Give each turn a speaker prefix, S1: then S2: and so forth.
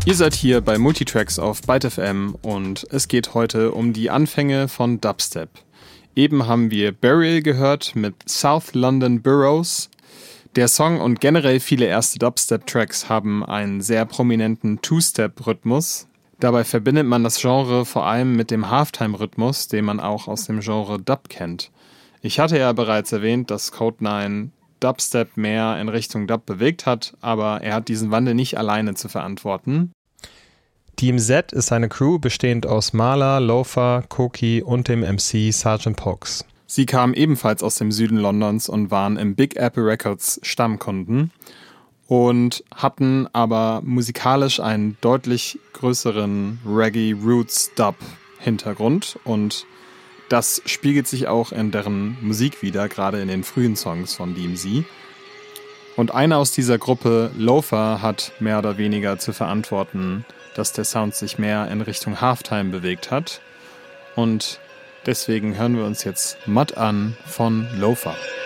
S1: Ihr seid hier bei Multitracks auf Byte FM und es geht heute um die Anfänge von Dubstep. Eben haben wir Burial gehört mit South London Burrows. Der Song und generell viele erste Dubstep-Tracks haben einen sehr prominenten Two-Step-Rhythmus. Dabei verbindet man das Genre vor allem mit dem Halftime-Rhythmus, den man auch aus dem Genre Dub kennt. Ich hatte ja bereits erwähnt, dass Kode9 Dubstep mehr in Richtung Dub bewegt hat, aber er hat diesen Wandel nicht alleine zu verantworten.
S2: Team Z ist eine Crew bestehend aus Marla, Lofa, Koki und dem MC Sgt. Pox.
S1: Sie kamen ebenfalls aus dem Süden Londons und waren im Big Apple Records Stammkunden und hatten aber musikalisch einen deutlich größeren Reggae-Roots-Dub-Hintergrund und das spiegelt sich auch in deren Musik wider, gerade in den frühen Songs von DMZ. Und einer aus dieser Gruppe, Lofa, hat mehr oder weniger zu verantworten, dass der Sound sich mehr in Richtung Halftime bewegt hat. Und deswegen hören wir uns jetzt Mud an von Lofa.